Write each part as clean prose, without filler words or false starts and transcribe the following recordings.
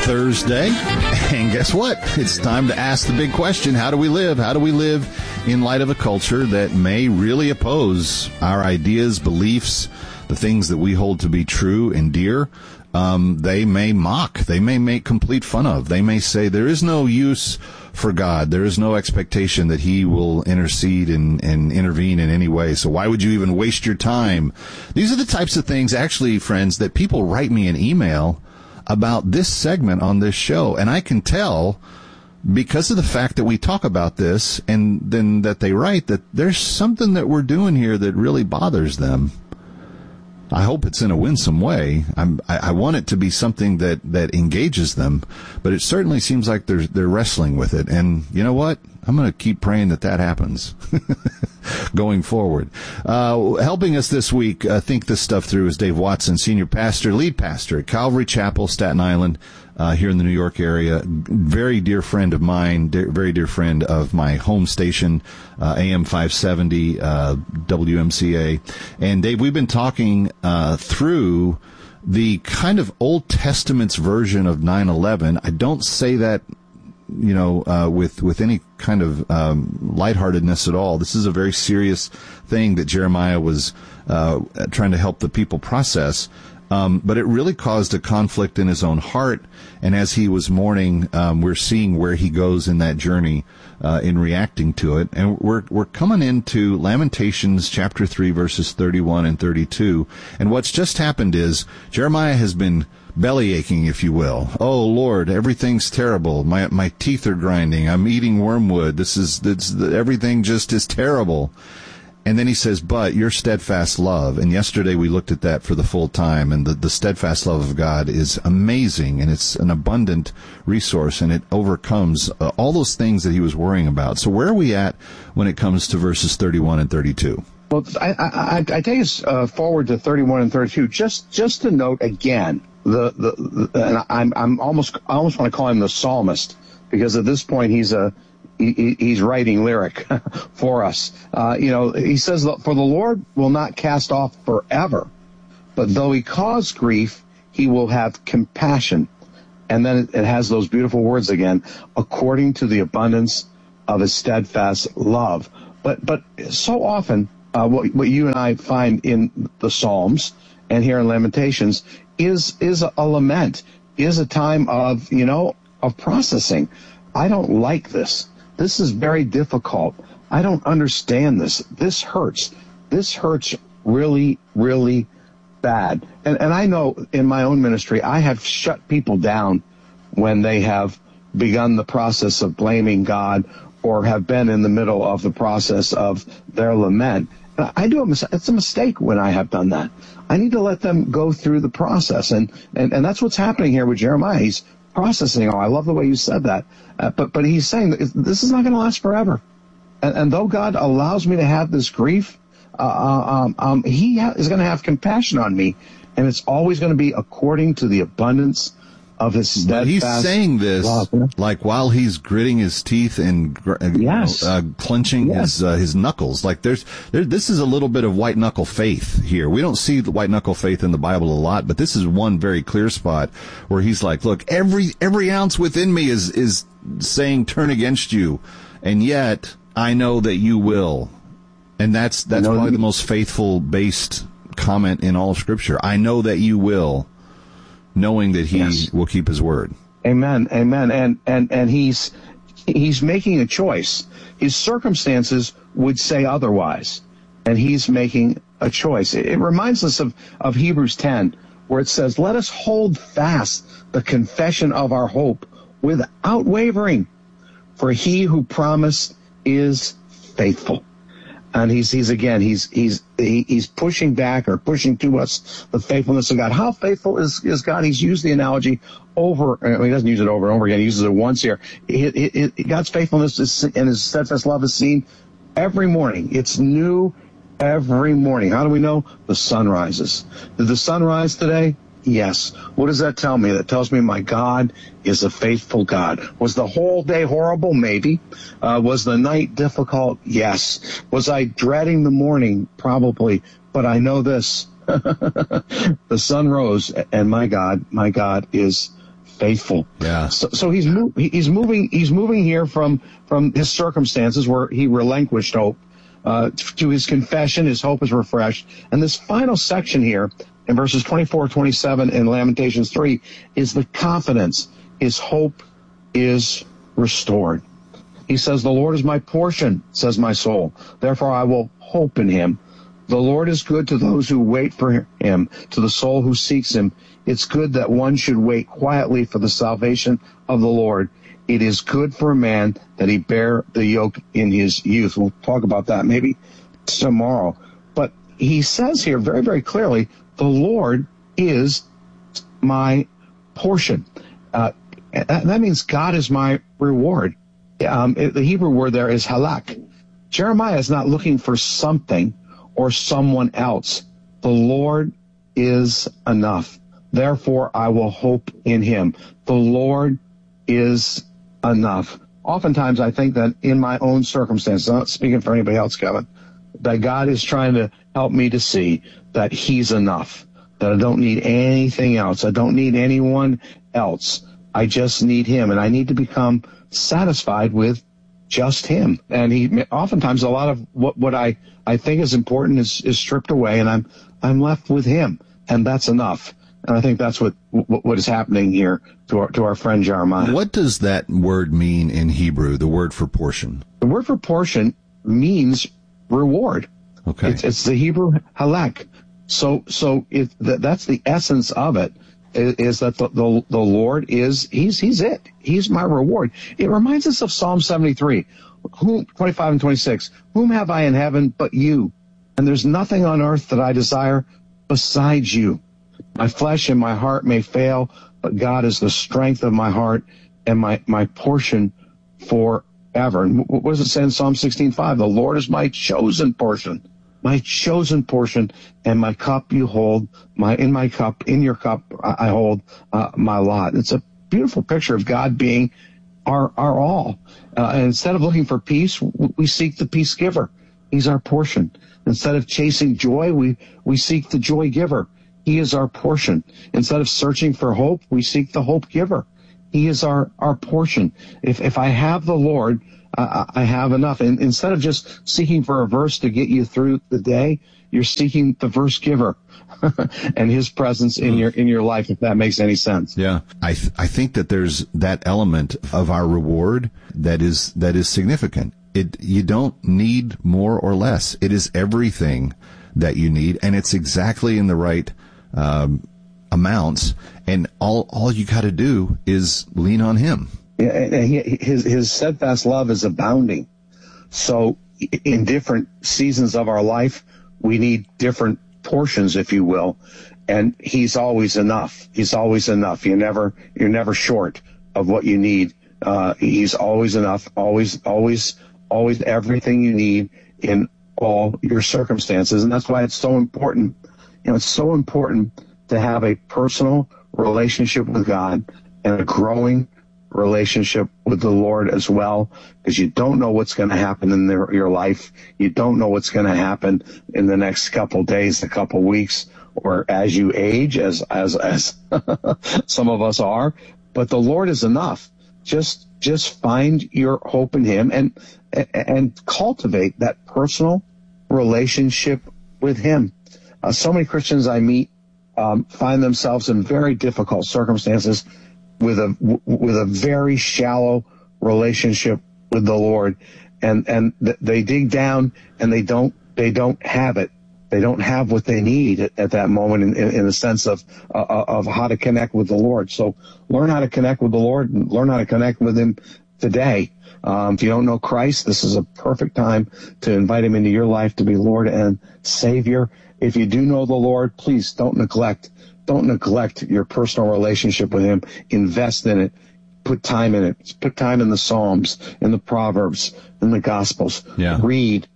Thursday, and guess what? It's time to ask the big question. How do we live? How do we live in light of a culture that may really oppose our ideas, beliefs, the things that we hold to be true and dear? They may mock. They may make complete fun of. They may say there is no use for God. There is no expectation that he will intercede and intervene in any way. So why would you even waste your time? These are the types of things, actually, friends, that people write me an email about this segment on this show. And I can tell, because of the fact that we talk about this and then that they write, that there's something that we're doing here that really bothers them. I hope it's in a winsome way. I want it to be something that engages them, but it certainly seems like they're wrestling with it. And you know what? I'm going to keep praying that happens going forward. Helping us this week think this stuff through is Dave Watson, senior pastor, lead pastor at Calvary Chapel, Staten Island, here in the New York area. Very dear friend of mine, very dear friend of my home station, AM 570, WMCA. And Dave, we've been talking through the kind of Old Testament's version of 9/11. I don't say that, with any kind of lightheartedness at all. This is a very serious thing that Jeremiah was trying to help the people process. But it really caused a conflict in his own heart. And as he was mourning, we're seeing where he goes in that journey in reacting to it. And we're coming into Lamentations chapter 3, verses 31 and 32. And what's just happened is Jeremiah has been belly aching, if you will. Oh Lord, everything's terrible. My teeth are grinding. I'm eating wormwood. Everything just is terrible. And then he says, but your steadfast love. And yesterday we looked at that for the full time. And the steadfast love of God is amazing. And it's an abundant resource. And it overcomes all those things that he was worrying about. So where are we at when it comes to verses 31 and 32? Well, I take us forward to 31 and 32. Just to note again, and I almost want to call him the psalmist, because at this point he's writing lyric for us. He says, for the Lord will not cast off forever, but though he cause grief, he will have compassion. And then it has those beautiful words again, according to the abundance of his steadfast love. But so often, what you and I find in the Psalms and here in Lamentations is a lament, is a time of processing. I don't like this. This is very difficult. I don't understand this. This hurts. This hurts really, really bad. And I know in my own ministry, I have shut people down when they have begun the process of blaming God or have been in the middle of the process of their lament. It's a mistake when I have done that. I need to let them go through the process. And that's what's happening here with Jeremiah. He's processing. Oh, I love the way you said that. But he's saying that this is not going to last forever. And though God allows me to have this grief, he is going to have compassion on me. And it's always going to be according to the abundance of his steadfast love. He's saying this like while he's gritting his teeth and clenching his knuckles. Like this is a little bit of white knuckle faith here. We don't see the white knuckle faith in the Bible a lot, but this is one very clear spot where he's like, look, every ounce within me is saying turn against you, and yet I know that you will. And that's probably the most faithful based comment in all of Scripture. I know that you will, knowing that he will keep his word. Amen. And he's making a choice. His circumstances would say otherwise, and he's making a choice. It reminds us of Hebrews 10, where it says, let us hold fast the confession of our hope without wavering, for he who promised is faithful. And he's pushing back or pushing to us the faithfulness of God. How faithful is God? He's used the analogy over. He doesn't use it over and over again. He uses it once here. God's faithfulness and his steadfast love is seen every morning. It's new every morning. How do we know? The sun rises. Did the sun rise today? Yes. What does that tell me? That tells me my God is a faithful God. Was the whole day horrible? Maybe. Was the night difficult? Yes. Was I dreading the morning? Probably. But I know this. The sun rose, and my God is faithful. Yeah. So he's moving here from his circumstances where he relinquished hope to his confession. His hope is refreshed. And this final section here in verses 24, 27 in Lamentations 3 is the confidence. His hope is restored. He says, the Lord is my portion, says my soul. Therefore I will hope in him. The Lord is good to those who wait for him, to the soul who seeks him. It's good that one should wait quietly for the salvation of the Lord. It is good for a man that he bear the yoke in his youth. We'll talk about that maybe tomorrow. But he says here very, very clearly, the Lord is my portion. That means God is my reward. The Hebrew word there is halak. Jeremiah is not looking for something or someone else. The Lord is enough. Therefore, I will hope in him. The Lord is enough. Oftentimes, I think that in my own circumstances, I'm not speaking for anybody else, Kevin, that God is trying to help me to see that he's enough, that I don't need anything else. I don't need anyone else. I just need him, and I need to become satisfied with just him. And oftentimes a lot of what I think is important is stripped away, and I'm left with him, and that's enough. And I think that's what is happening here to our friend Jeremiah. What does that word mean in Hebrew, the word for portion? The word for portion means reward. Okay. It's the Hebrew halak. So that's the essence of it, is that the Lord he's it. He's my reward. It reminds us of Psalm 73, 25 and 26. Whom have I in heaven but you? And there's nothing on earth that I desire besides you. My flesh and my heart may fail, but God is the strength of my heart and my portion forever. And what does it say in Psalm 16:5? The Lord is my chosen portion, and my cup you hold. In your cup I hold my lot. It's a beautiful picture of God being our all. And instead of looking for peace, we seek the peace giver. He's our portion. Instead of chasing joy, we seek the joy giver. He is our portion. Instead of searching for hope, we seek the hope giver. He is our portion. If I have the Lord, I have enough. And instead of just seeking for a verse to get you through the day, you're seeking the verse giver and his presence in your life, if that makes any sense. Yeah. I think that there's that element of our reward that is significant. You don't need more or less. It is everything that you need, and it's exactly in the right amounts, and all you got to do is lean on him. Yeah, his steadfast love is abounding. So in different seasons of our life, we need different portions, if you will, and he's always enough. He's always enough. You're never short of what you need. He's always enough. Always everything you need in all your circumstances, and that's why it's so important. It's so important to have a personal relationship with God and a growing relationship with the Lord as well, because you don't know what's going to happen in your life. You don't know what's going to happen in the next couple days, a couple weeks, or as you age, as some of us are. But the Lord is enough. Just find your hope in him and cultivate that personal relationship with him. So many Christians I meet find themselves in very difficult circumstances with a very shallow relationship with the Lord, and they dig down and they don't have it. They don't have what they need at that moment in the sense of how to connect with the Lord. So learn how to connect with the Lord and learn how to connect with him today. If you don't know Christ, this is a perfect time to invite him into your life to be Lord and Savior. If you do know the Lord, please don't neglect your personal relationship with him. Invest in it. Put time in it. Put time in the Psalms, in the Proverbs, in the Gospels. Yeah. Read.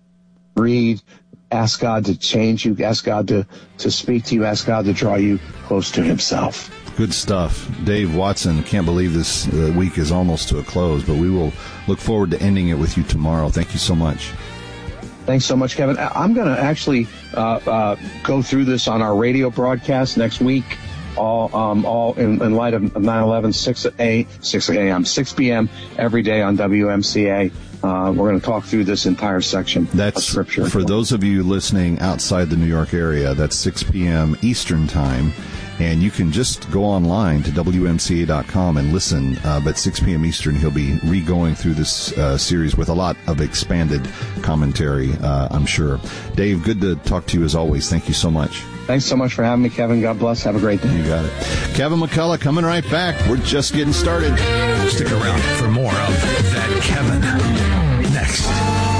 Ask God to change you. Ask God to speak to you. Ask God to draw you close to himself. Good stuff. Dave Watson, can't believe this week is almost to a close, but we will look forward to ending it with you tomorrow. Thank you so much. Thanks so much, Kevin. I'm going to actually go through this on our radio broadcast next week all in light of 9/11, 6 p.m. every day on WMCA. We're going to talk through this entire section of Scripture. For those of you listening outside the New York area, that's 6 p.m. Eastern Time. And you can just go online to WMCA.com and listen. But 6 p.m. Eastern, he'll be re-going through this series with a lot of expanded commentary, I'm sure. Dave, good to talk to you as always. Thank you so much. Thanks so much for having me, Kevin. God bless. Have a great day. You got it. Kevin McCullough coming right back. We're just getting started. Stick around for more of That Kevin next.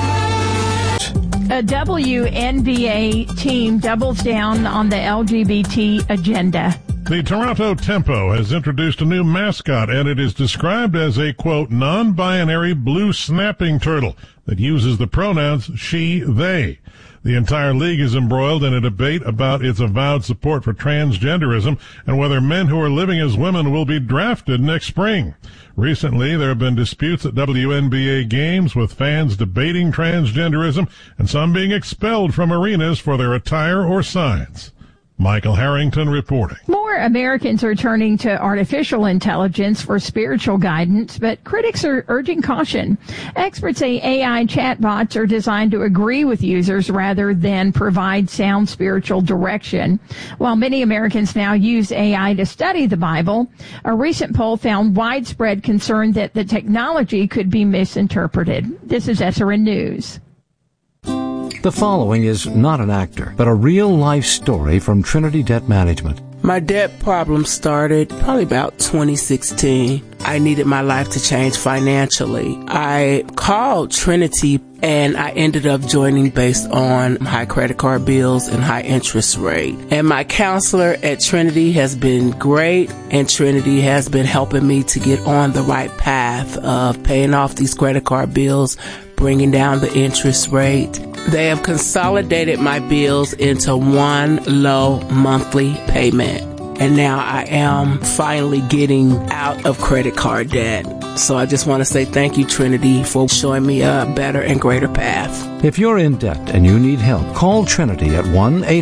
A WNBA team doubles down on the LGBT agenda. The Toronto Tempo has introduced a new mascot, and it is described as a, quote, non-binary blue snapping turtle that uses the pronouns she, they. The entire league is embroiled in a debate about its avowed support for transgenderism and whether men who are living as women will be drafted next spring. Recently, there have been disputes at WNBA games with fans debating transgenderism and some being expelled from arenas for their attire or signs. Michael Harrington reporting. More Americans are turning to artificial intelligence for spiritual guidance, but critics are urging caution. Experts say AI chatbots are designed to agree with users rather than provide sound spiritual direction. While many Americans now use AI to study the Bible, a recent poll found widespread concern that the technology could be misinterpreted. This is SRN News. The following is not an actor, but a real-life story from Trinity Debt Management. My debt problem started probably about 2016. I needed my life to change financially. I called Trinity and I ended up joining based on high credit card bills and high interest rate. And my counselor at Trinity has been great, and Trinity has been helping me to get on the right path of paying off these credit card bills, bringing down the interest rate. They have consolidated my bills into one low monthly payment. And now I am finally getting out of credit card debt. So I just want to say thank you, Trinity, for showing me a better and greater path. If you're in debt and you need help, call Trinity at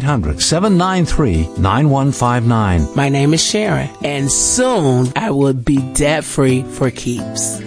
1-800-793-9159. My name is Sharon, and soon I will be debt-free for keeps.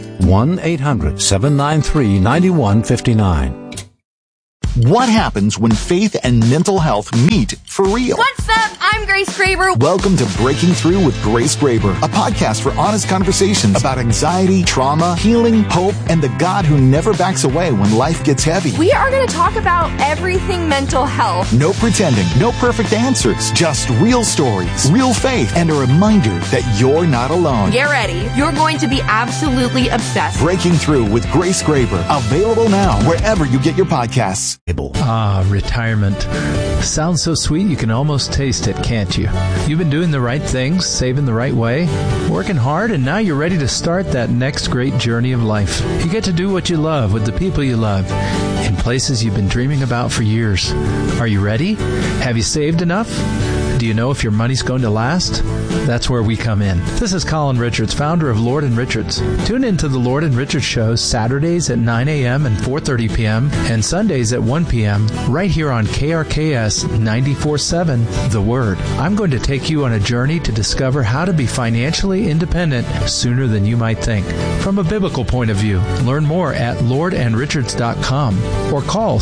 1-800-793-9159. What happens when faith and mental health meet for real? What's up? I'm Grace Graber. Welcome to Breaking Through with Grace Graber, a podcast for honest conversations about anxiety, trauma, healing, hope, and the God who never backs away when life gets heavy. We are going to talk about everything mental health. No pretending, no perfect answers, just real stories, real faith, and a reminder that you're not alone. Get ready. You're going to be absolutely obsessed. Breaking Through with Grace Graber, available now wherever you get your podcasts. Retirement. Sounds so sweet you can almost taste it, can't you? You've been doing the right things, saving the right way, working hard, and now you're ready to start that next great journey of life. You get to do what you love with the people you love in places you've been dreaming about for years. Are you ready? Have you saved enough? Do you know if your money's going to last? That's where we come in. This is Colin Richards, founder of Lord & Richards. Tune in to the Lord & Richards show Saturdays at 9 a.m. and 4:30 p.m. and Sundays at 1 p.m. right here on KRKS 94.7, The Word. I'm going to take you on a journey to discover how to be financially independent sooner than you might think. From a biblical point of view, learn more at lordandrichards.com or call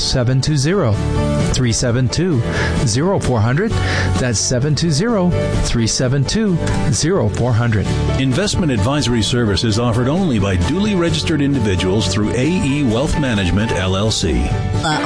720-372-0400. That's 720-372-0400. Investment advisory service is offered only by duly registered individuals through AE Wealth Management, LLC.